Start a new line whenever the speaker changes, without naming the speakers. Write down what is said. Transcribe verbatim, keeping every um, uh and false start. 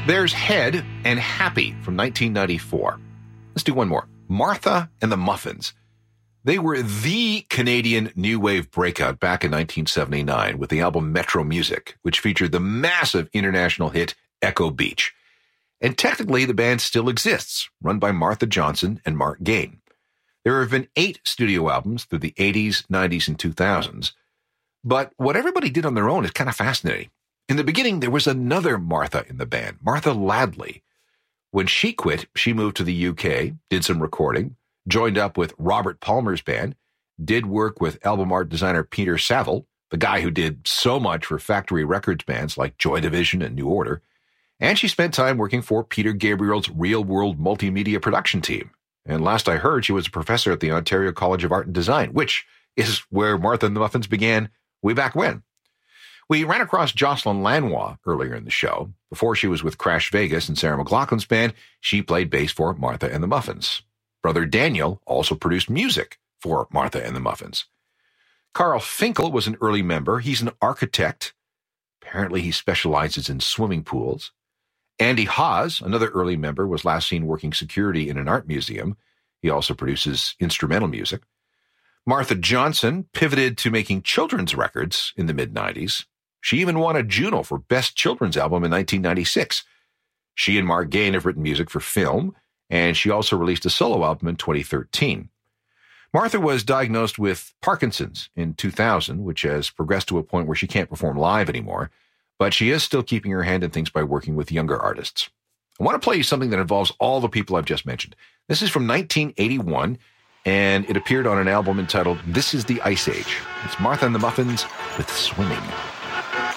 There's Head and Happy from nineteen ninety-four. Let's do one more. Martha and the Muffins. They were the Canadian new wave breakout back in nineteen seventy-nine with the album Metro Music, which featured the massive international hit Echo Beach. And technically, the band still exists, run by Martha Johnson and Mark Gain. There have been eight studio albums through the eighties, nineties, and two thousands. But what everybody did on their own is kind of fascinating. In the beginning, there was another Martha in the band, Martha Ladley. When she quit, she moved to the U K, did some recording, joined up with Robert Palmer's band, did work with album art designer Peter Saville, the guy who did so much for Factory Records bands like Joy Division and New Order, and she spent time working for Peter Gabriel's Real World multimedia production team. And last I heard, she was a professor at the Ontario College of Art and Design, which is where Martha and the Muffins began way back when. We ran across Jocelyn Lanois earlier in the show. Before she was with Crash Vegas and Sarah McLachlan's band, she played bass for Martha and the Muffins. Brother Daniel also produced music for Martha and the Muffins. Carl Finkel was an early member. He's an architect. Apparently he specializes in swimming pools. Andy Haas, another early member, was last seen working security in an art museum. He also produces instrumental music. Martha Johnson pivoted to making children's records in the mid-nineties. She even won a Juno for Best Children's Album in nineteen ninety-six. She and Mark Gain have written music for film, and she also released a solo album in twenty thirteen. Martha was diagnosed with Parkinson's in two thousand, which has progressed to a point where she can't perform live anymore, but she is still keeping her hand in things by working with younger artists. I want to play you something that involves all the people I've just mentioned. This is from nineteen eighty-one, and it appeared on an album entitled This is the Ice Age. It's Martha and the Muffins with Swimming.